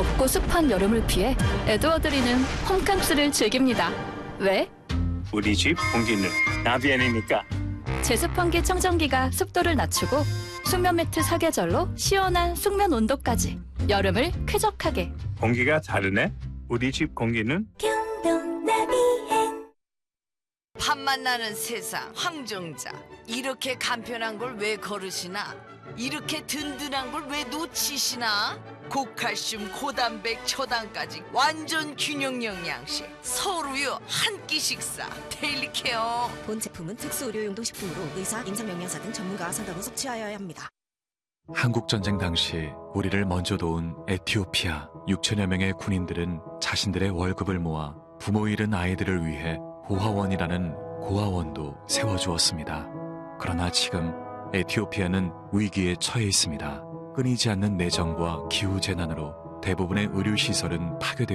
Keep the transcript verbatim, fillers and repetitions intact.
덥고 습한 여름을 피해 에드워드리는 홈캉스를 즐깁니다. 왜? 우리 집 공기는 나비엔이니까. 제습환기 청정기가 습도를 낮추고 숙면 매트 사계절로 시원한 숙면 온도까지 여름을 쾌적하게. 공기가 다르네. 우리 집 공기는 밥맛 나는 세상 황정자, 이렇게 간편한 걸 왜 거르시나? 이렇게 든든한 걸 왜 놓치시나? 고칼슘, 고단백, 초당까지 완전 균형 영양식 서울우유 한 끼 식사 데일리 케어. 본 제품은 특수 의료용도 식품으로 의사, 임상영양사 등 전문가와 상담 후 섭취하여야 합니다. 한국전쟁 당시 우리를 먼저 도운 에티오피아 육천여 명의 군인들은 자신들의 월급을 모아 부모 잃은 아이들을 위해 고아원이라는 고아원도 세워주었습니다. 그러나 지금 에티오피아는 위기에 처해 있습니다. 끊이지 않는 내정과 기후재난으로 대부분의 의료시설은 파괴되어